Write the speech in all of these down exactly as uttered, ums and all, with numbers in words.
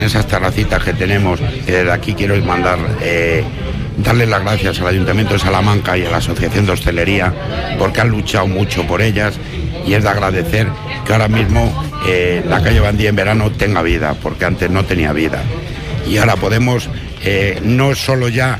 Esas terracitas que tenemos, que desde aquí quiero mandar, eh, darle las gracias al Ayuntamiento de Salamanca y a la Asociación de Hostelería, porque han luchado mucho por ellas, y es de agradecer que ahora mismo eh, la calle Bandí en verano tenga vida, porque antes no tenía vida. Y ahora podemos eh, no solo ya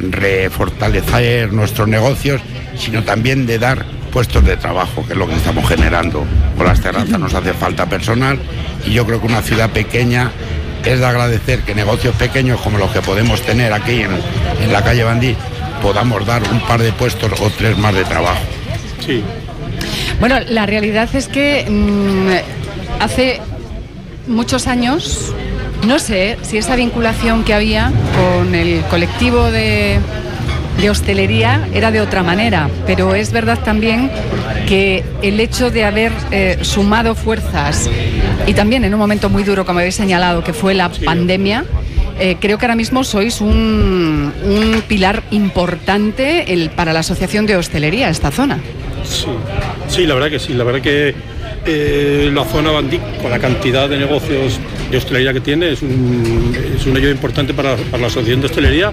refortalecer nuestros negocios, sino también de dar puestos de trabajo, que es lo que estamos generando. Con las terrazas nos hace falta personal, y yo creo que una ciudad pequeña es de agradecer que negocios pequeños como los que podemos tener aquí en, en la calle Bandí podamos dar un par de puestos o tres más de trabajo. Sí. Bueno, la realidad es que mmm, hace muchos años, no sé si esa vinculación que había con el colectivo de, de hostelería era de otra manera, pero es verdad también que el hecho de haber eh, sumado fuerzas, y también en un momento muy duro, como habéis señalado, que fue la pandemia, eh, creo que ahora mismo sois un, un pilar importante el, para la Asociación de Hostelería, esta zona. Sí, sí, la verdad que sí, la verdad que eh, la zona Bandí, con la cantidad de negocios de hostelería que tiene, es un, es una ayuda importante para, para la Asociación de Hostelería.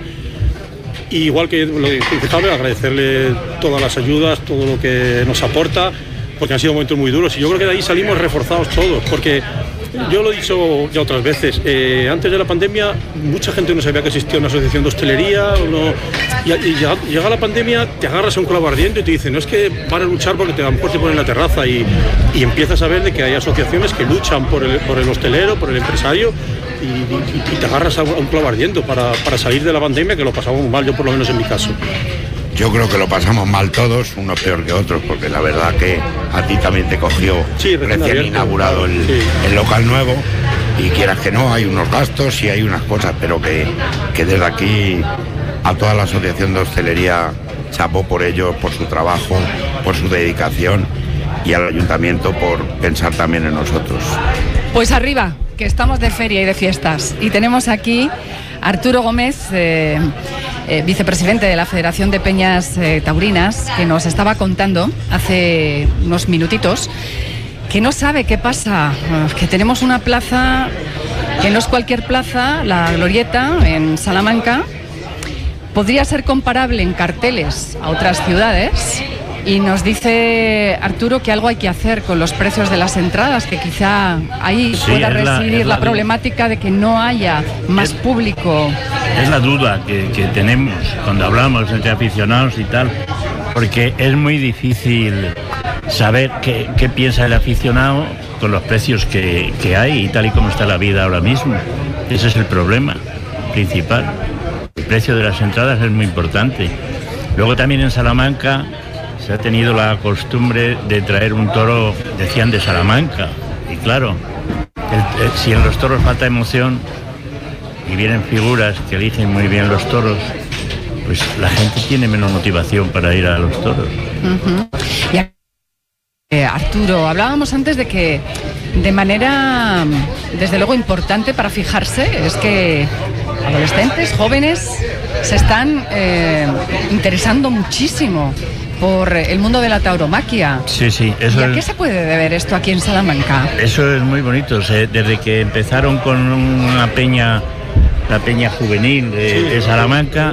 Y igual que lo principal, agradecerle todas las ayudas, todo lo que nos aporta, porque han sido momentos muy duros, y yo creo que de ahí salimos reforzados todos, porque yo lo he dicho ya otras veces, eh, antes de la pandemia mucha gente no sabía que existía una asociación de hostelería, no, y, y llega, llega la pandemia, te agarras a un clavo ardiente y te dicen, no es que van a luchar porque te, a lo mejor te ponen la terraza, y, y empiezas a ver de que hay asociaciones que luchan por el, por el hostelero, por el empresario, y, y, y te agarras a un clavo ardiente para, para salir de la pandemia, que lo pasamos muy mal, yo por lo menos en mi caso. Yo creo que lo pasamos mal todos, unos peor que otros, porque la verdad que a ti también te cogió sí, recién abierto, inaugurado el, sí. el local nuevo, y quieras que no, hay unos gastos y hay unas cosas, pero que, que desde aquí a toda la Asociación de Hostelería chapó por ellos, por su trabajo, por su dedicación, y al Ayuntamiento por pensar también en nosotros. Pues arriba, que estamos de feria y de fiestas, y tenemos aquí a Arturo Gómez, eh, eh, vicepresidente de la Federación de Peñas eh, Taurinas, que nos estaba contando hace unos minutitos que no sabe qué pasa, que tenemos una plaza que no es cualquier plaza, la Glorieta en Salamanca, podría ser comparable en carteles a otras ciudades. Y nos dice Arturo que algo hay que hacer con los precios de las entradas, que quizá ahí sí, pueda residir la, la, la problemática de que no haya más es, público. Es la duda que, que tenemos cuando hablamos entre aficionados y tal, porque es muy difícil saber qué, qué piensa el aficionado con los precios que, que hay y tal y como está la vida ahora mismo. Ese es el problema principal. El precio de las entradas es muy importante. Luego también en Salamanca se ha tenido la costumbre de traer un toro, decían, de Salamanca. Y claro, el, el, si en los toros falta emoción y vienen figuras que eligen muy bien los toros, pues la gente tiene menos motivación para ir a los toros. Uh-huh. Y a, eh, Arturo, hablábamos antes de que de manera, desde luego, importante para fijarse, es que adolescentes, jóvenes, se están eh, interesando muchísimo por el mundo de la tauromaquia. Sí, sí. Eso ¿Y a es, qué se puede deber esto aquí en Salamanca? Eso es muy bonito. Desde que empezaron con una peña, la peña juvenil de, sí, de Salamanca,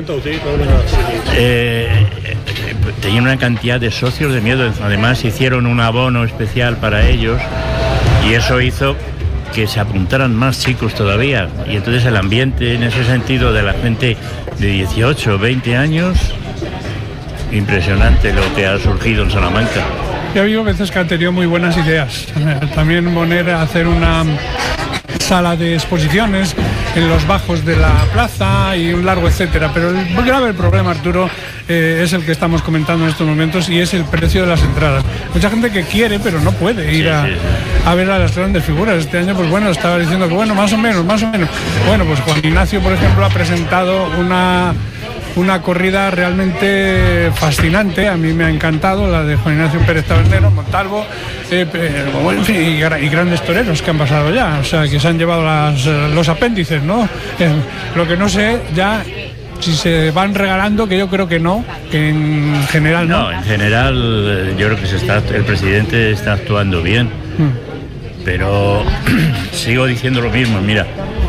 eh, tenían una cantidad de socios de miedo. Además hicieron un abono especial para ellos y eso hizo que se apuntaran más chicos todavía. Y entonces el ambiente en ese sentido de la gente de dieciocho, veinte años... Impresionante lo que ha surgido en Salamanca. Ya ha habido veces que han tenido muy buenas ideas. También poner a hacer una sala de exposiciones en los bajos de la plaza y un largo etcétera. Pero el grave problema, Arturo, eh, es el que estamos comentando en estos momentos, y es el precio de las entradas. Mucha gente que quiere pero no puede ir sí, a, sí, sí. a ver a las grandes figuras. Este año, pues bueno, estaba diciendo que bueno, más o menos, más o menos. Bueno, pues Juan Ignacio, por ejemplo, ha presentado una... Una corrida realmente fascinante, a mí me ha encantado, la de Juan Ignacio Pérez Tabernero, Montalvo, eh, eh, y, y grandes toreros que han pasado ya, o sea, que se han llevado las, los apéndices, ¿no? Eh, lo que no sé ya si se van regalando, que yo creo que no, que en general no. No, en general yo creo que se está, el presidente está actuando bien, hmm. pero sigo diciendo lo mismo, mira,